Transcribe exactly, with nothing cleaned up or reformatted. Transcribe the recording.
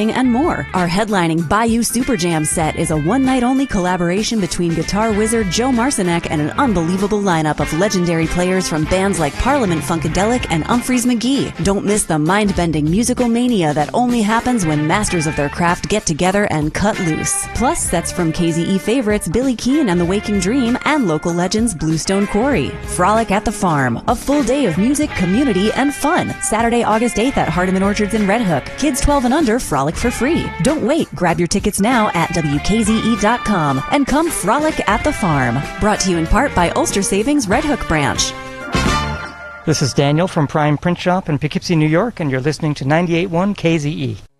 dancing, and more. Our headlining Bayou Super Jam set is a one-night-only collaboration between guitar wizard Joe Marcinek and an unbelievable lineup of legendary players from bands like Parliament Funkadelic and Umphrey's McGee. Don't miss the mind-bending musical mania that only happens when masters of their craft get together and cut loose. Plus, sets from K Z E favorites Billy Keane and the Waking Dream and local legends Bluestone Quarry. Frolic at the Farm, a full day of music, community, and fun. Saturday, August eighth at Hardeman Orchards in Red Hook. Kids twelve and under frolic for free. Don't wait. Grab your tickets now at W K Z E dot com and come frolic at the farm. Brought to you in part by Ulster Savings Red Hook Branch. This is Daniel from Prime Print Shop in Poughkeepsie, New York, and you're listening to ninety-eight point one K Z E.